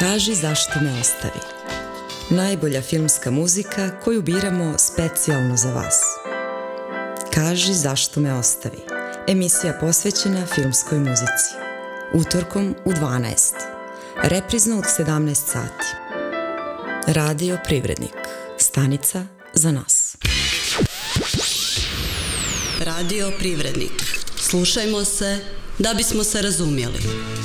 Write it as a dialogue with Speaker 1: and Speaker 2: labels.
Speaker 1: Kaži zašto me ostavi. Najbolja filmska muzika koju biramo specijalno za vas. Kaži zašto me ostavi. Emisija posvećena filmskoj muzici. Utorkom u 12. Reprizno od 17 sati. Radio Privrednik. Stanica za nas.
Speaker 2: Radio Privrednik. Slušajmo se da bismo se razumjeli.